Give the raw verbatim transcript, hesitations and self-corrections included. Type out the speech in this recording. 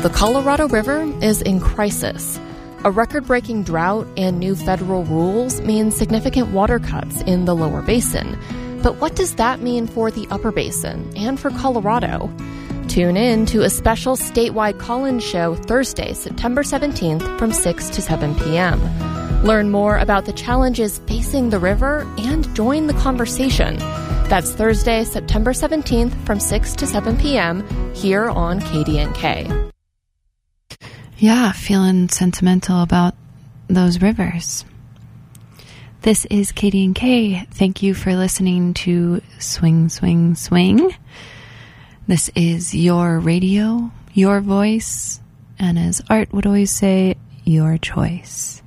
The Colorado River is in crisis. A record-breaking drought and new federal rules mean significant water cuts in the lower basin. But what does that mean for the upper basin and for Colorado? Tune in to a special statewide call-in show Thursday, September seventeenth from six to seven p.m. Learn more about the challenges facing the river and join the conversation. That's Thursday, September seventeenth from six to seven p.m. here on K D N K. Yeah, feeling sentimental about those rivers. This is K D N K. Thank you for listening to Swing, Swing, Swing. This is your radio, your voice, and as Art would always say, your choice.